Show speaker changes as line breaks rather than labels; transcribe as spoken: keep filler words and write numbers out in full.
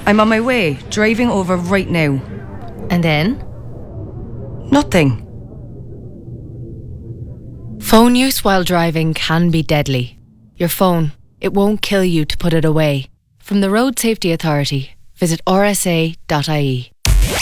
I'm on my way, driving over right now.
And then?
Nothing.
Phone use while driving can be deadly. Your phone, it won't kill you to put it away. From the Road Safety Authority, visit r s a dot i e.